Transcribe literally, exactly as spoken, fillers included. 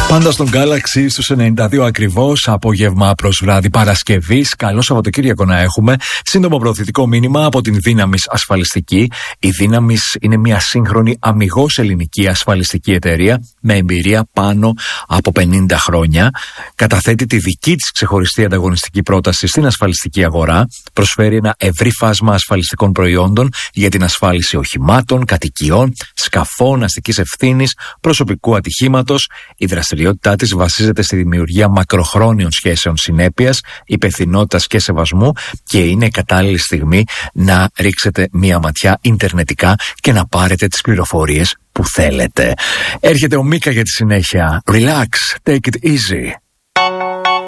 Πάντα στον Galaxy στους ενενήντα δύο ακριβώς, απόγευμα προς βράδυ Παρασκευής. Καλό Σαββατοκύριακο να έχουμε. Σύντομο προωθητικό μήνυμα από την Δύναμης Ασφαλιστική. Η Δύναμης είναι μια σύγχρονη αμιγώς ελληνική ασφαλιστική εταιρεία με εμπειρία πάνω από πενήντα χρόνια. Καταθέτει τη δική της ξεχωριστή ανταγωνιστική πρόταση στην ασφαλιστική αγορά. Προσφέρει ένα ευρύ φάσμα ασφαλιστικών προϊόντων για την ασφάλιση οχημάτων, κατοικιών, σκαφών, αστικής ευθύνης, προσωπικού ατυχήματος. Η δραστηριότητά της βασίζεται στη δημιουργία μακροχρόνιων σχέσεων συνέπειας, υπευθυνότητας και σεβασμού και είναι κατάλληλη στιγμή να ρίξετε μία ματιά ιντερνετικά και να πάρετε τις πληροφορίες που θέλετε. Έρχεται ο Μίκα για τη συνέχεια. Relax, take it easy.